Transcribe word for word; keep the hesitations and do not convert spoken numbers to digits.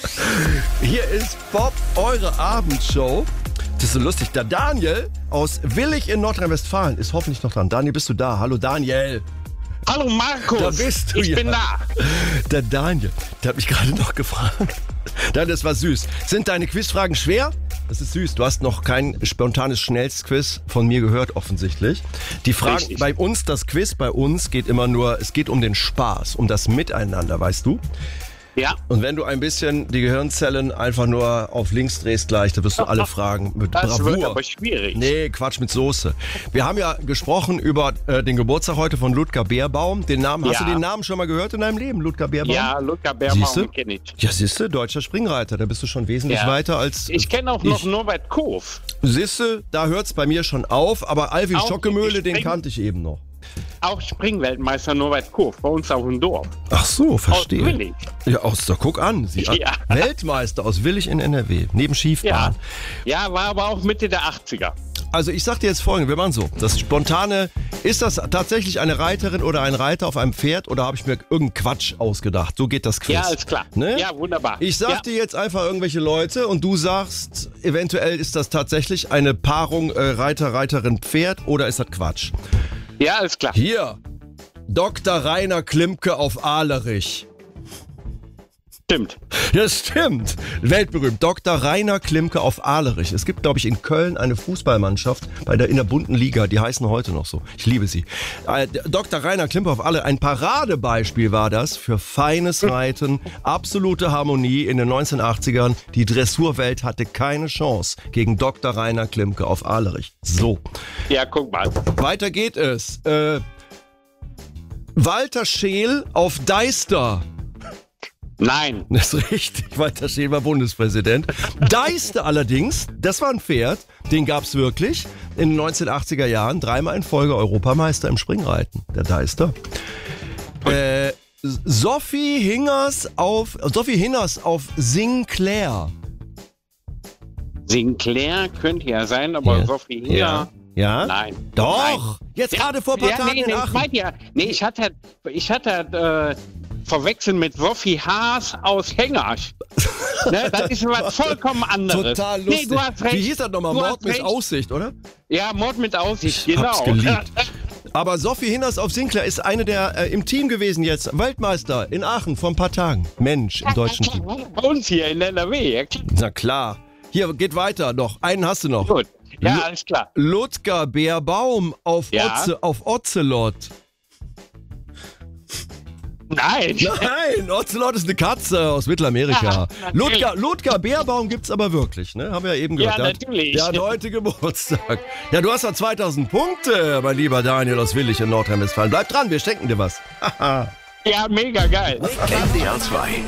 Hier ist Bob, eure Abendshow. Das ist so lustig. Der Daniel aus Willich in Nordrhein-Westfalen ist hoffentlich noch dran. Daniel, bist du da? Hallo Daniel. Hallo Markus. Da bist du ich ja. bin da. Der Daniel, der hat mich gerade noch gefragt. Daniel, das war süß. Sind deine Quizfragen schwer? Das ist süß. Du hast noch kein spontanes Schnellstquiz von mir gehört, offensichtlich. Die Fragen Richtig. bei uns, das Quiz bei uns geht immer nur, es geht um den Spaß, um das Miteinander, weißt du? Ja. Und wenn du ein bisschen die Gehirnzellen einfach nur auf links drehst gleich, dann wirst du alle Fragen mit Das Bravour. wird aber schwierig. Nee, Quatsch mit Soße. Wir haben ja gesprochen über äh, den Geburtstag heute von Ludger Beerbaum. Den Namen, hast Ja. du den Namen schon mal gehört in deinem Leben, Ludger Beerbaum? Ja, Luca Siehste? Beerbaum kenne ich. Ja, siehste, deutscher Springreiter. Da bist du schon wesentlich Ja. weiter als... Ich kenne auch noch ich. Norbert Kof. Siehste, da hört's bei mir schon auf. Aber Alvin Auch Schockemöhle, die den Spring- kannte ich eben noch. Auch Springweltmeister Norbert Kof, bei uns auf dem Dorf. Ach so, verstehe. Aus Willig. Ja, aus der, guck an. Sie Ja. Weltmeister aus Willig in N R W, neben Schiefbahn. Ja. ja, war aber auch Mitte der achtziger. Also ich sag dir jetzt Folgendes, wir machen so, das Spontane, ist das tatsächlich eine Reiterin oder ein Reiter auf einem Pferd oder habe ich mir irgendeinen Quatsch ausgedacht? So geht das Quiz. Ja, ist klar. Ne? Ja, wunderbar. Ich sag ja. dir jetzt einfach irgendwelche Leute und du sagst, eventuell ist das tatsächlich eine Paarung äh, Reiter, Reiterin, Pferd oder ist das Quatsch? Ja, ist klar. Hier, Doktor Rainer Klimke auf Ahlerich. Stimmt. Das stimmt. Weltberühmt. Doktor Rainer Klimke auf Ahlerich. Es gibt, glaube ich, in Köln eine Fußballmannschaft bei der, in der bunten Liga. Die heißen heute noch so. Ich liebe sie. Äh, Doktor Rainer Klimke auf Ahlerich. Ein Paradebeispiel war das für feines Reiten. Absolute Harmonie in den neunzehnhundertachtzigern. Die Dressurwelt hatte keine Chance gegen Doktor Rainer Klimke auf Ahlerich. So. Ja, guck mal. Weiter geht es. Äh, Walter Scheel auf Deister. Nein. Das ist richtig, Walter Scheel war Bundespräsident. Deister allerdings, das war ein Pferd, den gab's wirklich in den neunzehnhundertachtziger Jahren, dreimal in Folge Europameister im Springreiten, der Deister. Äh, Sophie Hingers auf, Sophie Hinners auf Sinclair. Sinclair könnte ja sein, aber Ja. Sophie Ja. ja. Ja? Nein. Doch, jetzt gerade vor ein paar ja, Tagen nee, in nee, ich Aachen. meinte ja, nee, ich hatte, ich hatte äh, verwechselt mit Sophie Haas aus Hengersch. Ne, das ist was vollkommen anderes. Total lustig. Nee, du hast recht. Wie hieß das nochmal? Du Mord hast mit recht. Aussicht, oder? Ja, Mord mit Aussicht, Ich hab's genau. geliebt. Aber Sophie Hinners auf Sinclair ist eine der äh, im Team gewesen jetzt. Weltmeister in Aachen vor ein paar Tagen. Mensch, im deutschen Team. Bei uns hier in N R W. Ja, Na klar. Hier, geht weiter noch. Einen hast du noch. gut. Ja, Lu- alles klar. Ludger Beerbaum auf, Ja. Otze, auf Ocelot. Nein. Nein, Ocelot ist eine Katze aus Mittelamerika. Ja, natürlich. Ludger, Ludger Beerbaum gibt's aber wirklich, ne? Haben wir ja eben gehört. Ja, Der hat- natürlich. Der hat heute Geburtstag. Ja, du hast ja zweitausend Punkte, mein lieber Daniel aus Willich in Nordrhein-Westfalen. Bleib dran, wir schenken dir was. Ja, mega geil. N D R zwei.